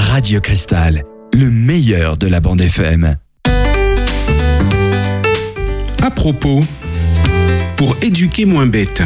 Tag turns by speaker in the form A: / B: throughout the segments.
A: Radio Cristal, le meilleur de la bande FM.
B: À propos, pour éduquer moins bête.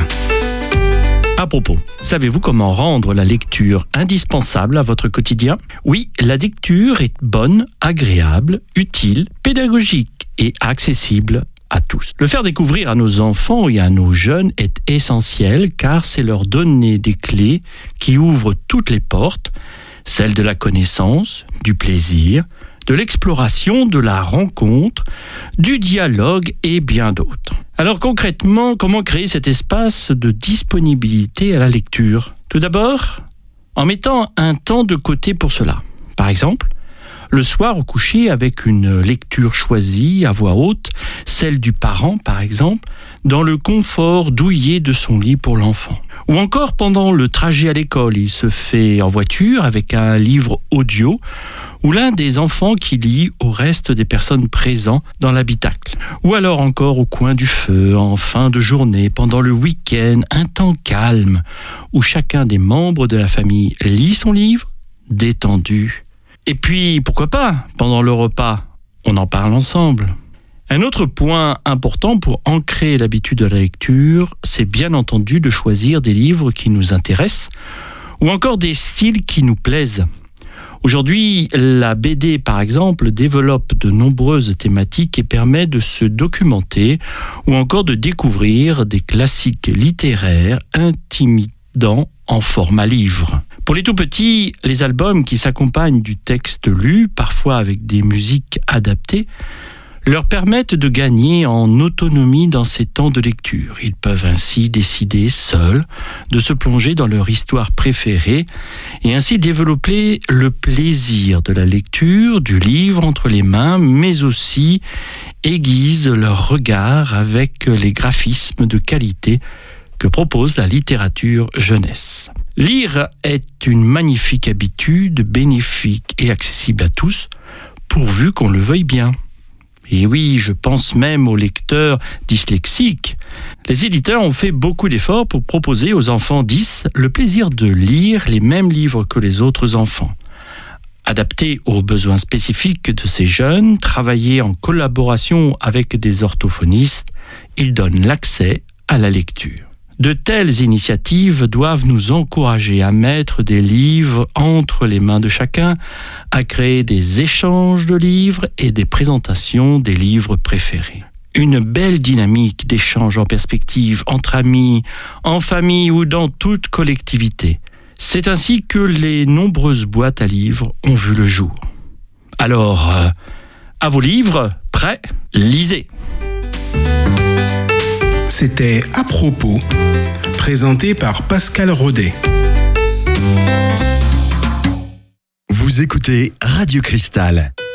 C: À propos, savez-vous comment rendre la lecture indispensable à votre quotidien ? Oui, la lecture est bonne, agréable, utile, pédagogique et accessible à tous. Le faire découvrir à nos enfants et à nos jeunes est essentiel car c'est leur donner des clés qui ouvrent toutes les portes, celles de la connaissance, du plaisir, de l'exploration, de la rencontre, du dialogue et bien d'autres. Alors concrètement, comment créer cet espace de disponibilité à la lecture ? Tout d'abord, en mettant un temps de côté pour cela. Par exemple, le soir au coucher avec une lecture choisie à voix haute, celle du parent par exemple, dans le confort douillet de son lit pour l'enfant. Ou encore pendant le trajet à l'école, il se fait en voiture avec un livre audio ou l'un des enfants qui lit au reste des personnes présentes dans l'habitacle. Ou alors encore au coin du feu, en fin de journée, pendant le week-end, un temps calme, où chacun des membres de la famille lit son livre, détendu. Et puis, pourquoi pas, pendant le repas, on en parle ensemble. Un autre point important pour ancrer l'habitude de la lecture, c'est bien entendu de choisir des livres qui nous intéressent, ou encore des styles qui nous plaisent. Aujourd'hui, la BD, par exemple, développe de nombreuses thématiques et permet de se documenter ou encore de découvrir des classiques littéraires intimidants en format livre. Pour les tout-petits, les albums qui s'accompagnent du texte lu, parfois avec des musiques adaptées, leur permettent de gagner en autonomie dans ces temps de lecture. Ils peuvent ainsi décider seuls de se plonger dans leur histoire préférée et ainsi développer le plaisir de la lecture, du livre entre les mains, mais aussi aiguisent leur regard avec les graphismes de qualité que propose la littérature jeunesse. Lire est une magnifique habitude, bénéfique et accessible à tous, pourvu qu'on le veuille bien. Et oui, je pense même aux lecteurs dyslexiques. Les éditeurs ont fait beaucoup d'efforts pour proposer aux enfants 10 le plaisir de lire les mêmes livres que les autres enfants. Adaptés aux besoins spécifiques de ces jeunes, travailler en collaboration avec des orthophonistes, ils donnent l'accès à la lecture. De telles initiatives doivent nous encourager à mettre des livres entre les mains de chacun, à créer des échanges de livres et des présentations des livres préférés. Une belle dynamique d'échange en perspective entre amis, en famille ou dans toute collectivité. C'est ainsi que les nombreuses boîtes à livres ont vu le jour. Alors, à vos livres, prêts, lisez.
B: C'était À propos, présenté par Pascal Rodet.
A: Vous écoutez Radio Cristal.